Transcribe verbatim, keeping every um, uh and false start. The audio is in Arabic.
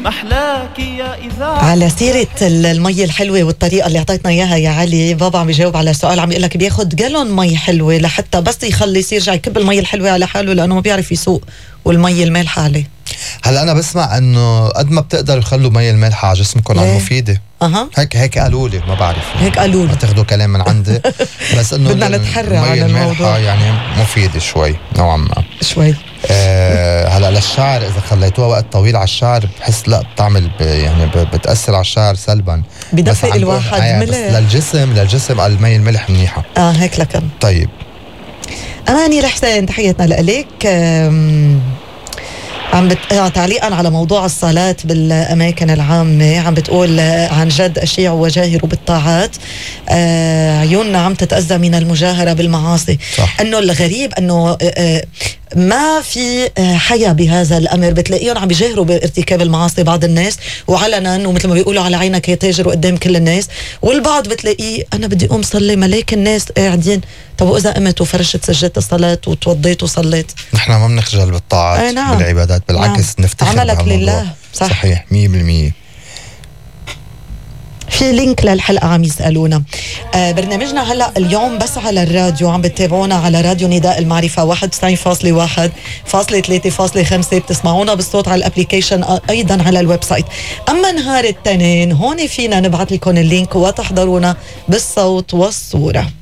محلاكي يا إذاعة. على سيرة المي الحلوة والطريقة اللي اعطيتنا اياها يا علي، بابا عم يجاوب على سؤال، عم يقول لك بياخد جالون مي حلوة لحتى بس يخلص يرجع يكب المي الحلوة على حاله لأنه ما بيعرف يسوق والمي المالحة عليه. هلا انا بسمع انه قد ما بتقدروا خلوا مي المالحه على جسمكم عن مفيده. اها هيك هيك قالوا لي، ما بعرف هيك قالوا لي، ما تاخذوا كلام من عندي بس انه بدنا نتحرى على الموضوع، يعني مفيده شوي نوعا ما شوي. آه هلا للشعر اذا خليتوها وقت طويل على الشعر بحس لا بتعمل يعني بتاثر على الشعر سلبا، بدفق الواحد آه بس للجسم للجسم المي الملح منيحه. اه هيك لكم. طيب اماني الحسين تحياتنا لك. عم بت... تعليقا على موضوع الصلاة بالأماكن العامة، عم بتقول عن جد أشيع وجاهروا بالطاعات، آه عيوننا عم تتأذى من المجاهرة بالمعاصي. صح. أنه الغريب أنه آه ما في حياة بهذا الأمر، بتلاقيهم عم بيجاهروا بارتكاب المعاصي بعض الناس وعلنا، ومثل ما بيقولوا على عينك يا تاجر وقدام كل الناس، والبعض بتلاقيه أنا بدي أقوم صلي ملاك الناس قاعدين. طب وإذا قمت وفرشت سجدت الصلاة وتوضيت وصليت؟ نحن ما بنخجل بالطاعات. آه نعم. بالعبادات بالعكس نعم. نفتخر عملك لله. صح. صحيح مية بالمية. في لينك للحلقة عم يسألونا. آه برنامجنا هلأ اليوم بس على الراديو، عم بتتابعونا على راديو نداء المعرفة واحد وتسعين فاصلة واحد فاصلة ثلاثة فاصلة خمسة، بتسمعونا بالصوت على الابليكيشن أيضا على الويب سايت. أما نهار التنين هون فينا نبعث لكم اللينك وتحضرونا بالصوت والصورة.